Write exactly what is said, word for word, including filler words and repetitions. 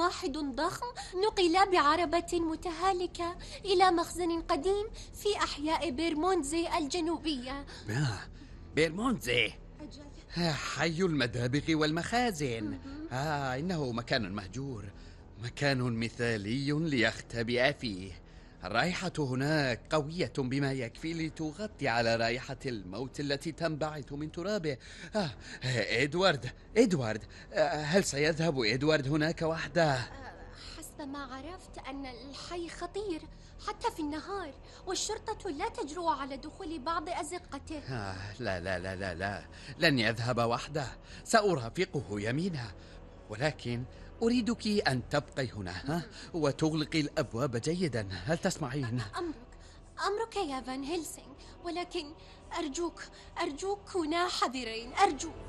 واحد ضخم نقل بعربة متهالكة إلى مخزن قديم في أحياء بيرمونتزي الجنوبية. آه، بيرمونتزي، آه، حي المدابغ والمخازن. آه إنه مكان مهجور، مكان مثالي ليختبئ فيه. الرائحة هناك قوية بما يكفي لتغطي على رائحة الموت التي تنبعث من ترابه. آه إدوارد إدوارد آه هل سيذهب إدوارد هناك وحده؟ حسب ما عرفت أن الحي خطير حتى في النهار، والشرطة لا تجرؤ على دخول بعض أزقته. آه لا لا لا لا لا لن يذهب وحده، سأرافقه يمينا، ولكن أريدك أن تبقي هنا، ها؟ وتغلقي الأبواب جيدا. هل تسمعين؟ أمرك أمرك يا فان هيلسينغ، ولكن أرجوك أرجوك كونا حذرين، أرجوك.